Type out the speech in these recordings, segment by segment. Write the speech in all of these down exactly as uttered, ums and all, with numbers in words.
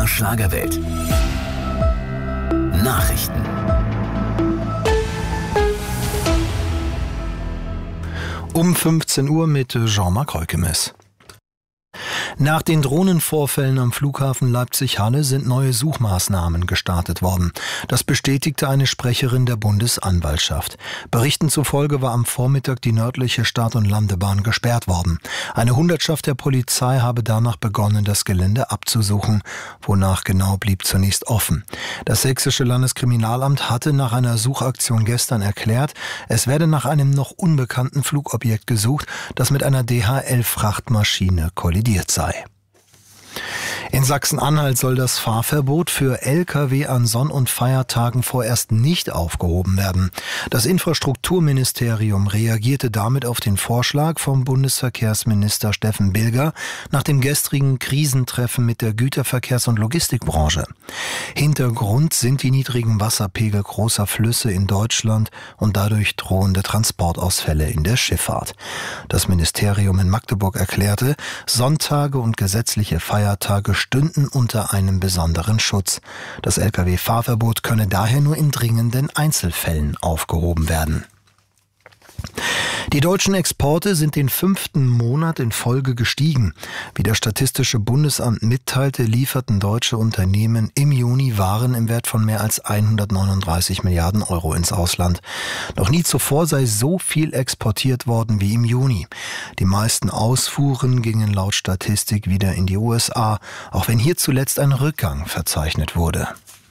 der Schlagerwelt. Nachrichten. Um fünfzehn Uhr mit Jean-Marc Reukemes. Nach den Drohnenvorfällen am Flughafen Leipzig-Halle sind neue Suchmaßnahmen gestartet worden. Das bestätigte eine Sprecherin der Bundesanwaltschaft. Berichten zufolge war am Vormittag die nördliche Start- und Landebahn gesperrt worden. Eine Hundertschaft der Polizei habe danach begonnen, das Gelände abzusuchen. Wonach genau, blieb zunächst offen. Das Sächsische Landeskriminalamt hatte nach einer Suchaktion gestern erklärt, es werde nach einem noch unbekannten Flugobjekt gesucht, das mit einer D H L-Frachtmaschine kollidiert sei. In Sachsen-Anhalt soll das Fahrverbot für L K W an Sonn- und Feiertagen vorerst nicht aufgehoben werden. Das Infrastrukturministerium reagierte damit auf den Vorschlag vom Bundesverkehrsminister Steffen Bilger nach dem gestrigen Krisentreffen mit der Güterverkehrs- und Logistikbranche. Hintergrund sind die niedrigen Wasserpegel großer Flüsse in Deutschland und dadurch drohende Transportausfälle in der Schifffahrt. Das Ministerium in Magdeburg erklärte, Sonntage und gesetzliche Feiertage stünden unter einem besonderen Schutz. Das L K W-Fahrverbot könne daher nur in dringenden Einzelfällen aufgehoben werden. Die deutschen Exporte sind den fünften Monat in Folge gestiegen. Wie das Statistische Bundesamt mitteilte, lieferten deutsche Unternehmen im Juni Waren im Wert von mehr als hundertneununddreißig Milliarden Euro ins Ausland. Noch nie zuvor sei so viel exportiert worden wie im Juni. Die meisten Ausfuhren gingen laut Statistik wieder in die U S A, auch wenn hier zuletzt ein Rückgang verzeichnet wurde.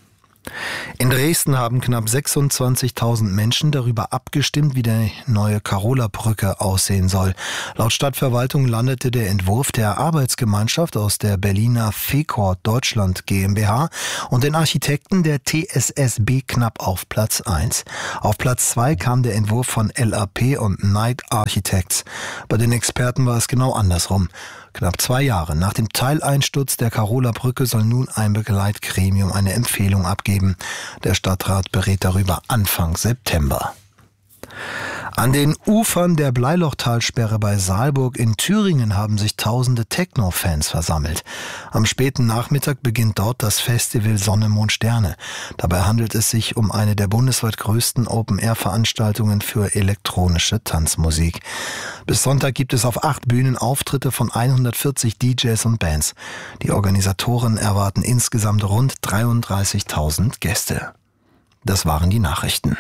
In Dresden haben knapp sechsundzwanzigtausend Menschen darüber abgestimmt, wie die neue Karola-Brücke aussehen soll. Laut Stadtverwaltung landete der Entwurf der Arbeitsgemeinschaft aus der Berliner Fecor Deutschland GmbH und den Architekten der T S S B knapp auf Platz eins. Auf Platz zwei kam der Entwurf von L A P und Knight Architects. Bei den Experten war es genau andersrum. Knapp zwei Jahre nach dem Teileinsturz der Karola-Brücke soll nun ein Begleitgremium eine Empfehlung abgeben. Der Stadtrat berät darüber Anfang September. An den Ufern der Bleilochtalsperre bei Saalburg in Thüringen haben sich tausende Techno-Fans versammelt. Am späten Nachmittag beginnt dort das Festival Sonne, Mond, Sterne. Dabei handelt es sich um eine der bundesweit größten Open-Air-Veranstaltungen für elektronische Tanzmusik. Bis Sonntag gibt es auf acht Bühnen Auftritte von hundertvierzig D Js und Bands. Die Organisatoren erwarten insgesamt rund dreiunddreißigtausend Gäste. Das waren die Nachrichten.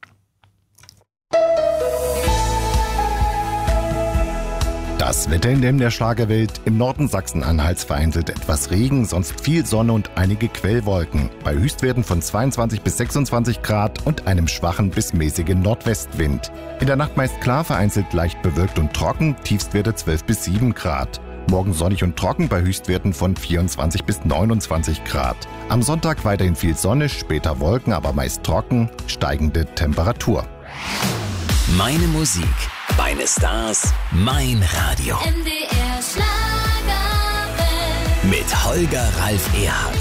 Das Wetter in dem der Schlagerwelt: im Norden Sachsen-Anhalts vereinzelt etwas Regen, sonst viel Sonne und einige Quellwolken. Bei Höchstwerten von zweiundzwanzig bis sechsundzwanzig Grad und einem schwachen bis mäßigen Nordwestwind. In der Nacht meist klar, vereinzelt leicht bewölkt und trocken, Tiefstwerte zwölf bis sieben Grad. Morgen sonnig und trocken bei Höchstwerten von vierundzwanzig bis neunundzwanzig Grad. Am Sonntag weiterhin viel Sonne, später Wolken, aber meist trocken, steigende Temperatur. Meine Musik, meine Stars, mein Radio. M D R Schlagerwelt. Mit Holger Ralf Erhardt.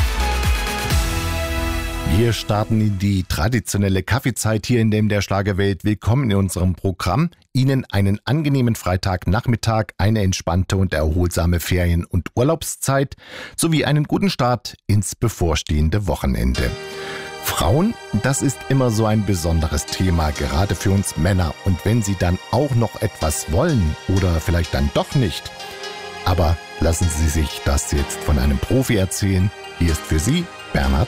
Wir starten in die traditionelle Kaffeezeit hier in dem der Schlagerwelt. Willkommen in unserem Programm. Ihnen einen angenehmen Freitagnachmittag, eine entspannte und erholsame Ferien- und Urlaubszeit sowie einen guten Start ins bevorstehende Wochenende. Frauen, das ist immer so ein besonderes Thema, gerade für uns Männer. Und wenn sie dann auch noch etwas wollen oder vielleicht dann doch nicht. Aber lassen Sie sich das jetzt von einem Profi erzählen. Hier ist für Sie Bernhard